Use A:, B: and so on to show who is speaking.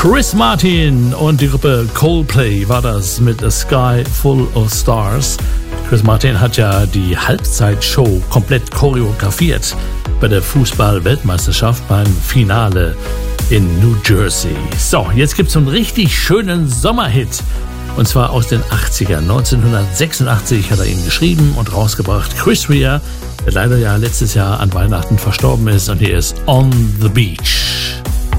A: Chris Martin und die Gruppe Coldplay war das mit A Sky Full of Stars. Chris Martin hat ja die Halbzeitshow komplett choreografiert bei der Fußball-Weltmeisterschaft beim Finale in New Jersey. So, jetzt gibt's einen richtig schönen Sommerhit. Und zwar aus den 80ern. 1986 hat er ihn geschrieben und rausgebracht. Chris Rea, der leider ja letztes Jahr an Weihnachten verstorben ist. Und hier ist On the Beach.